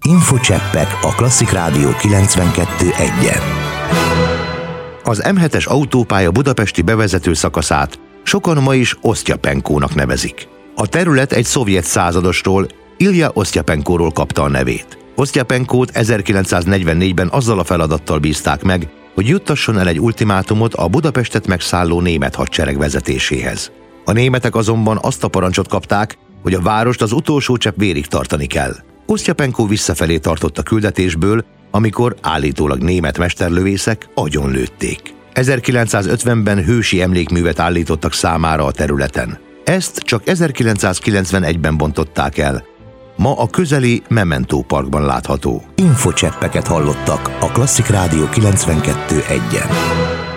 Infocseppek a Klasszik Rádió 92.1-en. Az M7-es autópálya budapesti bevezető szakaszát sokan ma is Osztyapenkónak nevezik. A terület egy szovjet századostól, Ilja Osztyapenkóról kapta a nevét. Osztyapenkót 1944-ben azzal a feladattal bízták meg, hogy juttasson el egy ultimátumot a Budapestet megszálló német hadsereg vezetéséhez. A németek azonban azt a parancsot kapták, hogy a várost az utolsó csepp vérig tartani kell. Osztyapenkó visszafelé tartott a küldetésből, amikor állítólag német mesterlövészek agyonlőtték. 1950-ben hősi emlékművet állítottak számára a területen. Ezt csak 1991-ben bontották el. Ma a közeli Memento Parkban látható. Infocseppeket hallottak a Klasszik Rádió 92.1-en.